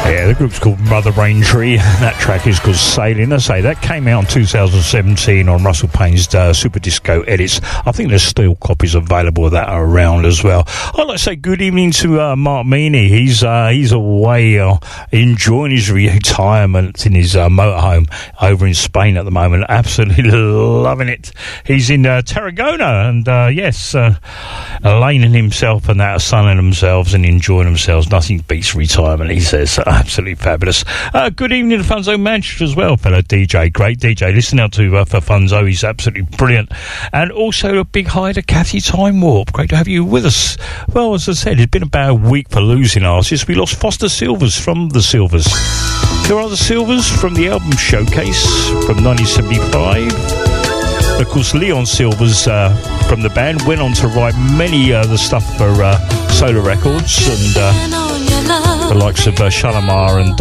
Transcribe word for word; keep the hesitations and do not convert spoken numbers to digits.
Yeah, the group's called Mother Raintree. That track is called Sailing. I say that came out in two thousand seventeen on Russell Payne's uh, Super Disco edits. I think there's still copies available of that around as well. I'd like to say good evening to uh, Mark Meany. He's uh, he's away uh, enjoying his retirement in his uh, motorhome over in Spain at the moment. Absolutely loving it. He's in uh, Tarragona, and uh, yes, uh, Elaine and himself and that are sunning themselves and enjoying themselves. Nothing beats retirement, he says. Absolutely fabulous. Uh, good evening to Funzo Manchester as well, fellow D J. Great D J. Listen out to uh, for Funzo. He's absolutely brilliant. And also a big hi to Kathy Time Warp. Great to have you with us. Well, as I said, it's been about a week for losing artists. We lost Foster Silvers from the Silvers. There are the Silvers from the album Showcase from nineteen seventy-five. Of course, Leon Silvers uh, from the band went on to write many of uh, the stuff for uh, Solar Records and uh, the likes of uh, Shalimar and